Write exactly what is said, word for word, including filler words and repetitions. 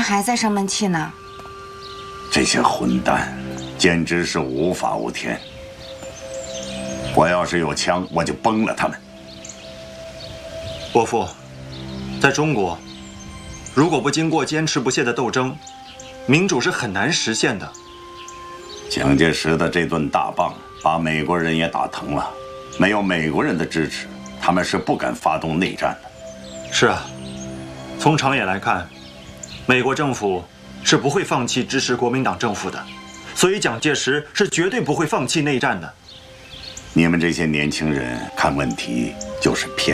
还在生闷气呢？ 这些混蛋，简直是无法无天。我要是有枪，我就崩了他们。 伯父，在中国，如果不经过坚持不懈的斗争，民主是很难实现的。 蒋介石的这顿大棒把美国人也打疼了，没有美国人的支持，他们是不敢发动内战的。 是啊，从长远来看，美国政府是不会放弃支持国民党政府的，所以蒋介石是绝对不会放弃内战的。 你们这些年轻人看问题就是偏。